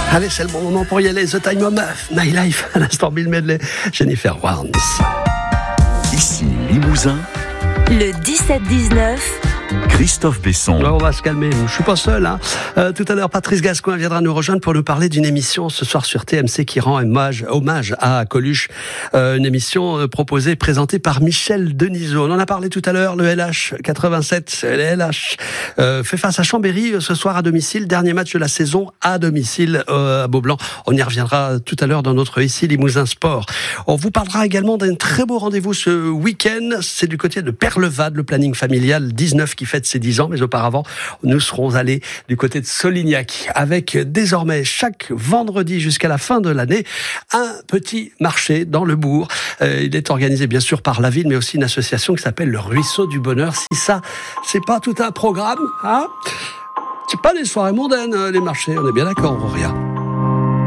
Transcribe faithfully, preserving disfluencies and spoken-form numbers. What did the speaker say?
Allez, c'est le bon moment pour y aller. The Time of Nightlife, à l'instant Bill Medley, Jennifer Warnes. Ici Limousin, le dix-sept dix-neuf. Christophe Besson. On va se calmer, je suis pas seul. Hein. Euh, tout à l'heure, Patrice Gascoigne viendra nous rejoindre pour nous parler d'une émission ce soir sur T M C qui rend hommage, hommage à Coluche. Euh, une émission euh, proposée, présentée par Michel Denisot. On en a parlé tout à l'heure, le L H quatre-vingt-sept. Le L H euh, fait face à Chambéry ce soir à domicile. Dernier match de la saison à domicile euh, à Beaublanc. On y reviendra tout à l'heure dans notre Ici Limousin Sport. On vous parlera également d'un très beau rendez-vous ce week-end. C'est du côté de Perlevade, le planning familial dix-neuf qui fête ses dix ans, mais auparavant, nous serons allés du côté de Solignac, avec désormais chaque vendredi jusqu'à la fin de l'année, un petit marché dans le bourg. Euh, il est organisé bien sûr par la ville, mais aussi une association qui s'appelle le Ruisseau du Bonheur. Si ça, c'est pas tout un programme, hein ? C'est pas des soirées mondaines, les marchés, on est bien d'accord, Auréa.